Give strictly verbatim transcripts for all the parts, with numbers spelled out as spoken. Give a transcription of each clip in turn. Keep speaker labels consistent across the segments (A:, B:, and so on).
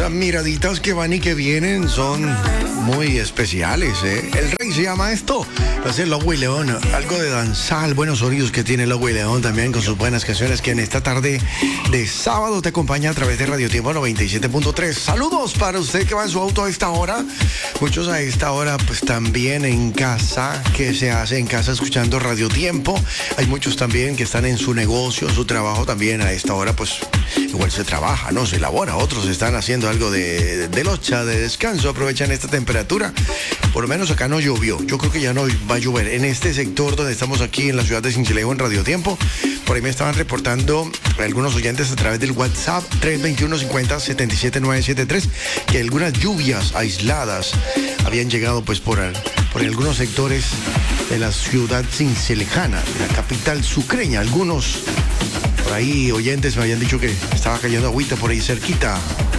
A: Esas miraditas que van y que vienen son muy especiales, ¿eh? El Rey se llama esto. Es el Lobo y León. Algo de danzal, buenos sonidos que tiene el Lobo y León también con sus buenas canciones que en esta tarde de sábado te acompaña a través de Radio Tiempo noventa y siete punto tres. Saludos para usted que va en su auto a esta hora. Muchos a esta hora pues también en casa, que se hace en casa escuchando Radio Tiempo. Hay muchos también que están en su negocio, su trabajo también a esta hora pues igual se trabaja, ¿no? Se elabora. Otros están haciendo algo de, de locha, de descanso, aprovechan esta temperatura. Por lo menos acá no llovió. Yo creo que ya no va a llover. En este sector donde estamos aquí en la ciudad de Sincelejo en Radio Tiempo, por ahí me estaban reportando algunos oyentes a través del WhatsApp tres dos uno, cincuenta, setenta y siete, novecientos setenta y tres que algunas lluvias aisladas habían llegado pues por, por algunos sectores de la ciudad cincelejana, de la capital sucreña. Algunos por ahí oyentes me habían dicho que estaba cayendo agüita por ahí cerquita.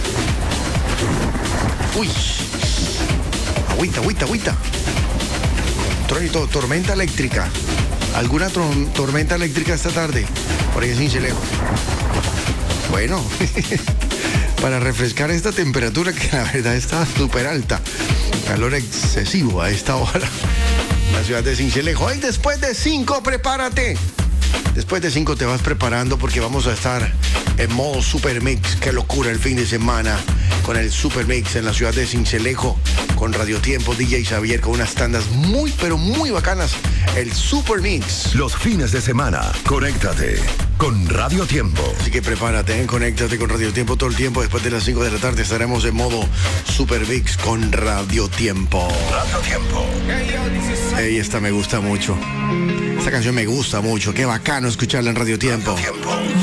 A: Uy, agüita, agüita, agüita. Tronito, tormenta eléctrica. ¿Alguna tron- tormenta eléctrica esta tarde? Por ahí en Sincelejo. Bueno, para refrescar esta temperatura que la verdad está súper alta. Calor excesivo a esta hora. La ciudad de Sincelejo. Ay, después de cinco, prepárate. Después de cinco te vas preparando porque vamos a estar en modo Super Mix. Qué locura el fin de semana con el Super Mix en la ciudad de Sincelejo, con Radio Tiempo, D J Xavier, con unas tandas muy, pero muy bacanas. El Super Mix.
B: Los fines de semana, conéctate con Radio Tiempo.
A: Así que prepárate, ¿eh? Conéctate con Radio Tiempo todo el tiempo. Después de las cinco de la tarde estaremos en modo Super Mix con Radio Tiempo.
B: Radio Tiempo.
A: Ey, esta me gusta mucho. Esta canción me gusta mucho. Qué bacano escucharla en Radio Tiempo.
B: Radio Tiempo.